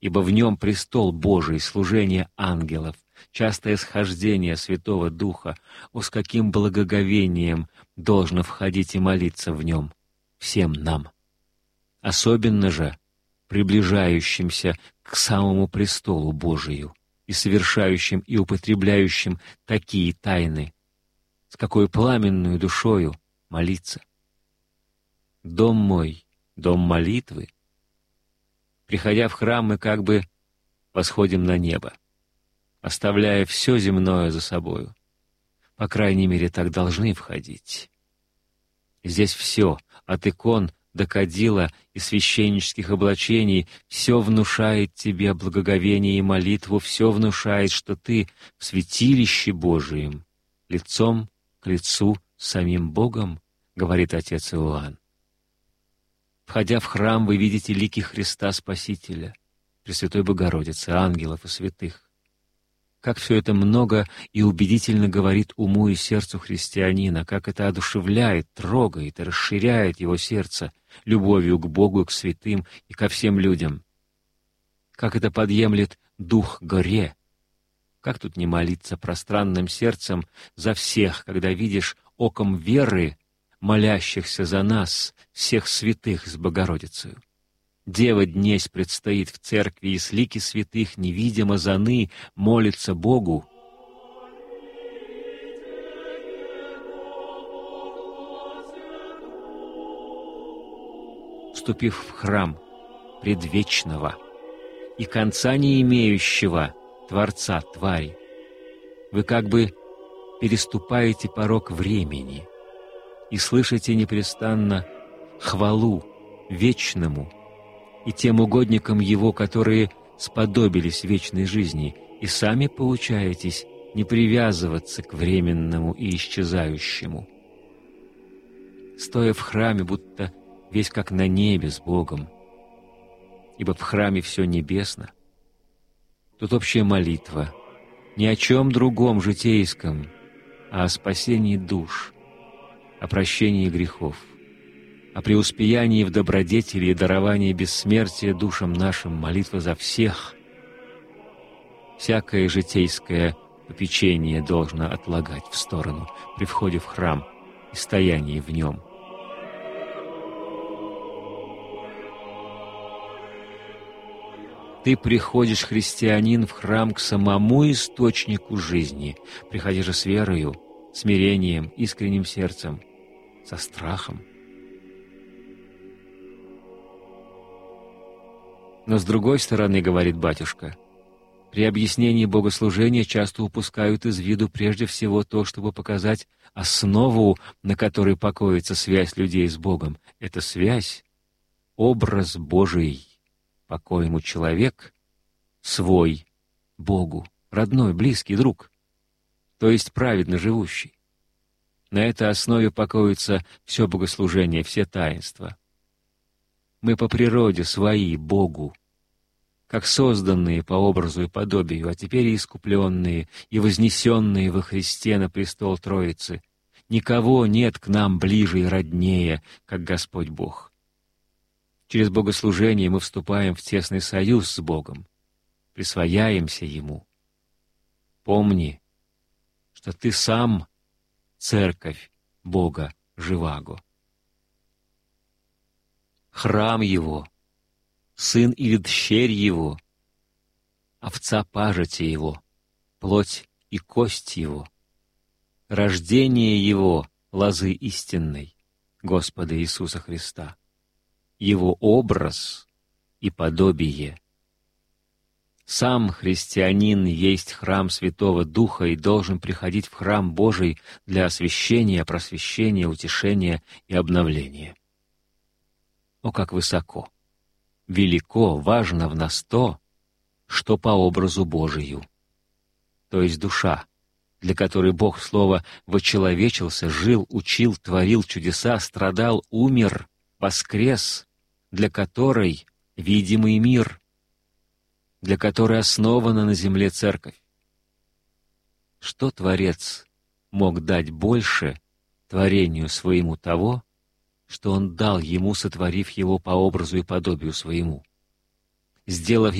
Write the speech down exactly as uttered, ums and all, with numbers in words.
ибо в нем престол Божий, служение ангелов, частое схождение Святого Духа. О, с каким благоговением должно входить и молиться в нем всем нам! Особенно же приближающимся к самому престолу Божию и совершающим и употребляющим такие тайны, с какой пламенную душою молиться. Дом мой, дом молитвы. Приходя в храм, мы как бы восходим на небо, оставляя все земное за собою. По крайней мере, так должны входить. Здесь все, от икон до кадила и священнических облачений, все внушает тебе благоговение и молитву, все внушает, что ты в святилище Божием, лицом к лицу с самим Богом, говорит отец Иоанн. Входя в храм, вы видите лики Христа Спасителя, Пресвятой Богородицы, ангелов и святых. Как все это много и убедительно говорит уму и сердцу христианина, как это одушевляет, трогает и расширяет его сердце любовью к Богу, к святым и ко всем людям. Как это подъемлет дух горе. Как тут не молиться пространным сердцем за всех, когда видишь оком веры молящихся за нас, всех святых с Богородицею. Дева днесь предстоит в церкви, и с лики святых невидимо заны молится Богу. Вступив в храм предвечного и конца не имеющего Творца твари, вы как бы переступаете порог времени и слышите непрестанно хвалу вечному и тем угодникам Его, которые сподобились вечной жизни, и сами получаетесь не привязываться к временному и исчезающему. Стоя в храме, будто весь как на небе с Богом, ибо в храме все небесно. Тут общая молитва, ни о чем другом житейском, а о спасении душ, о прощении грехов, о преуспеянии в добродетели и даровании бессмертия душам нашим, молитва за всех. Всякое житейское попечение должно отлагать в сторону при входе в храм и стоянии в нем. Ты приходишь, христианин, в храм к самому источнику жизни. Приходи же с верою, смирением, искренним сердцем, со страхом. Но с другой стороны, говорит батюшка, при объяснении богослужения часто упускают из виду прежде всего то, чтобы показать основу, на которой покоится связь людей с Богом. Это связь, образ Божий, по коему человек свой Богу, родной, близкий друг, то есть праведно живущий. На этой основе покоится все богослужение, все таинства. Мы по природе свои Богу, как созданные по образу и подобию, а теперь и искупленные, и вознесенные во Христе на престол Троицы. Никого нет к нам ближе и роднее, как Господь Бог. Через богослужение мы вступаем в тесный союз с Богом, присвояемся Ему. Помни, что ты сам церковь Бога живаго. Храм Его, сын или дщерь Его, овца пажити Его, плоть и кость Его, рождение Его лозы истинной, Господа Иисуса Христа, Его образ и подобие. Сам христианин есть храм Святого Духа и должен приходить в храм Божий для освящения, просвещения, утешения и обновления. О, как высоко, велико, важно в нас то, что по образу Божию, то есть душа, для которой Бог Слово вочеловечился, жил, учил, творил чудеса, страдал, умер, воскрес, для которой видимый мир, для которой основана на земле церковь. Что Творец мог дать больше творению своему того, что Он дал ему, сотворив его по образу и подобию своему, сделав